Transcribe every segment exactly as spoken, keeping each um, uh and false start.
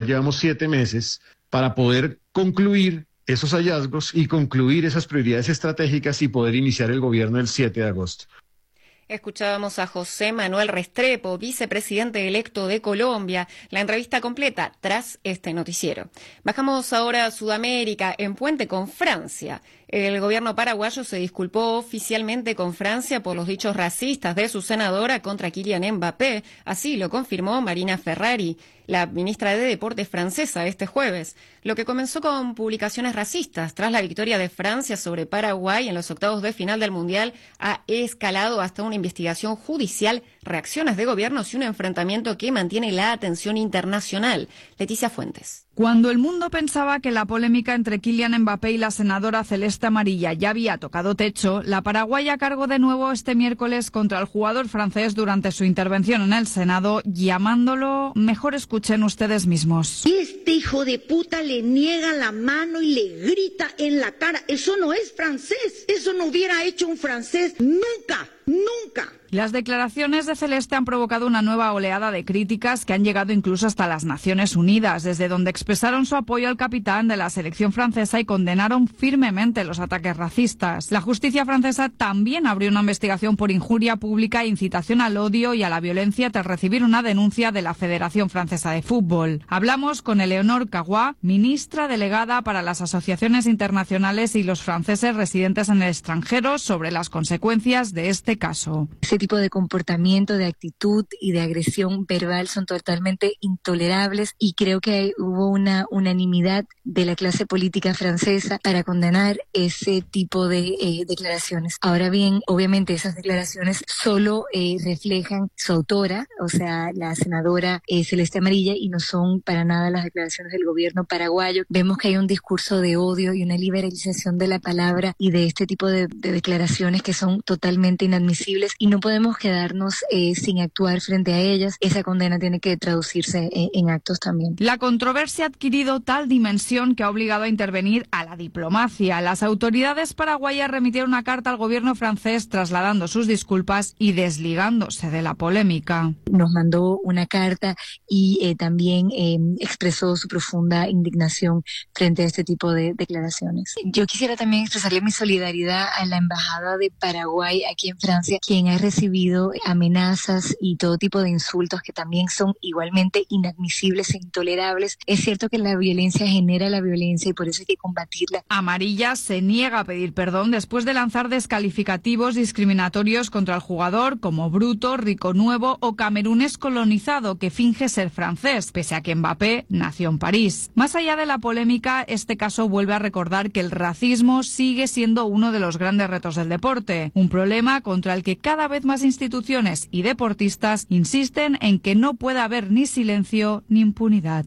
llevamos siete meses para poder concluir esos hallazgos y concluir esas prioridades estratégicas y poder iniciar el gobierno el siete de agosto. Escuchábamos a José Manuel Restrepo, vicepresidente electo de Colombia. La entrevista completa tras este noticiero. Bajamos ahora a Sudamérica, en puente con Francia. El gobierno paraguayo se disculpó oficialmente con Francia por los dichos racistas de su senadora contra Kylian Mbappé. Así lo confirmó Marina Ferrari, la ministra de Deportes francesa, este jueves. Lo que comenzó con publicaciones racistas tras la victoria de Francia sobre Paraguay en los octavos de final del Mundial ha escalado hasta una investigación judicial, reacciones de gobiernos y un enfrentamiento que mantiene la atención internacional. Leticia Fuentes. Cuando el mundo pensaba que la polémica entre Kylian Mbappé y la senadora celeste amarilla ya había tocado techo, la paraguaya cargó de nuevo este miércoles contra el jugador francés durante su intervención en el Senado, llamándolo, mejor escuchen ustedes mismos. Este hijo de puta le niega la mano y le grita en la cara. Eso no es francés. Eso no hubiera hecho un francés nunca, nunca. Las declaraciones de Celeste han provocado una nueva oleada de críticas que han llegado incluso hasta las Naciones Unidas, desde donde expresaron su apoyo al capitán de la selección francesa y condenaron firmemente los ataques racistas. La justicia francesa también abrió una investigación por injuria pública e incitación al odio y a la violencia tras recibir una denuncia de la Federación Francesa de Fútbol. Hablamos con Eleonore Cagua, ministra delegada para las asociaciones internacionales y los franceses residentes en el extranjero, sobre las consecuencias de este caso. Ese tipo de comportamiento, de actitud y de agresión verbal son totalmente intolerables y creo que hay, hubo una unanimidad de la clase política francesa para condenar ese tipo de eh, declaraciones. Ahora bien, obviamente esas declaraciones solo eh, reflejan su autora, o sea, la senadora eh, Celeste Amarilla, y no son para nada las declaraciones del gobierno paraguayo. Vemos que hay un discurso de odio y una liberalización de la palabra y de este tipo de, de declaraciones que son totalmente inadmisibles y no podemos quedarnos eh, sin actuar frente a ellas. Esa condena tiene que traducirse eh, en actos también. La controversia ha adquirido tal dimensión que ha obligado a intervenir a la diplomacia. Las autoridades paraguayas remitieron una carta al gobierno francés trasladando sus disculpas y desligándose de la polémica. Nos mandó una carta y eh, también eh, expresó su profunda indignación frente a este tipo de declaraciones. Yo quisiera también expresarle mi solidaridad a la embajada de Paraguay aquí en Francia, quien ha recibido amenazas y todo tipo de insultos que también son igualmente inadmisibles e intolerables. Es cierto que la violencia genera la violencia y por eso hay que combatirla. Amarilla se niega a pedir perdón después de lanzar descalificativos discriminatorios contra el jugador como bruto, rico nuevo o camerunés colonizado que finge ser francés, pese a que Mbappé nació en París. Más allá de la polémica, este caso vuelve a recordar que el racismo sigue siendo uno de los grandes retos del deporte, un problema contra el que cada vez más instituciones y deportistas insisten en que no puede haber ni silencio ni impunidad.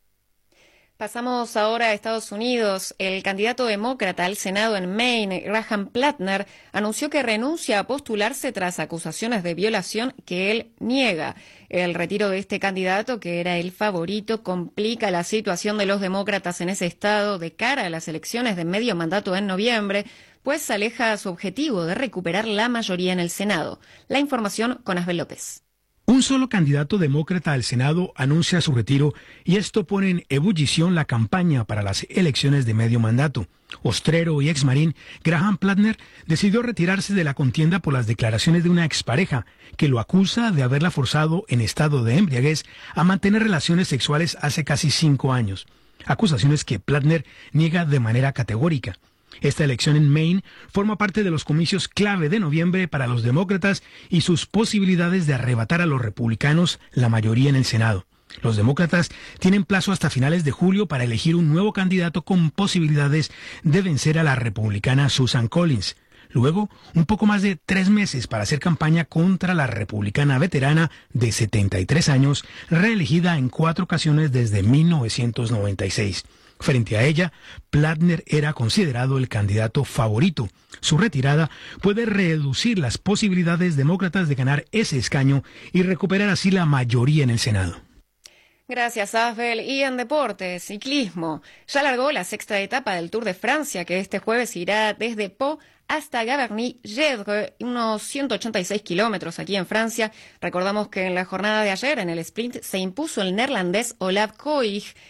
Pasamos ahora a Estados Unidos. El candidato demócrata al Senado en Maine, Graham Plattner, anunció que renuncia a postularse tras acusaciones de violación que él niega. El retiro de este candidato, que era el favorito, complica la situación de los demócratas en ese estado de cara a las elecciones de medio mandato en noviembre, pues aleja su objetivo de recuperar la mayoría en el Senado. La información con Asbel López. Un solo candidato demócrata al Senado anuncia su retiro y esto pone en ebullición la campaña para las elecciones de medio mandato. Ostrero y exmarín, Graham Plattner decidió retirarse de la contienda por las declaraciones de una expareja que lo acusa de haberla forzado en estado de embriaguez a mantener relaciones sexuales hace casi cinco años. Acusaciones que Plattner niega de manera categórica. Esta elección en Maine forma parte de los comicios clave de noviembre para los demócratas y sus posibilidades de arrebatar a los republicanos la mayoría en el Senado. Los demócratas tienen plazo hasta finales de julio para elegir un nuevo candidato con posibilidades de vencer a la republicana Susan Collins. Luego, un poco más de tres meses para hacer campaña contra la republicana veterana de setenta y tres años, reelegida en cuatro ocasiones desde mil novecientos noventa y seis. Frente a ella, Plattner era considerado el candidato favorito. Su retirada puede reducir las posibilidades demócratas de ganar ese escaño y recuperar así la mayoría en el Senado. Gracias, Asbel. Y en deportes, ciclismo. Ya largó la sexta etapa del Tour de Francia, que este jueves irá desde Pau hasta Gavarnie-Gedre, unos ciento ochenta y seis kilómetros aquí en Francia. Recordamos que en la jornada de ayer, en el sprint, se impuso el neerlandés Olav Koig.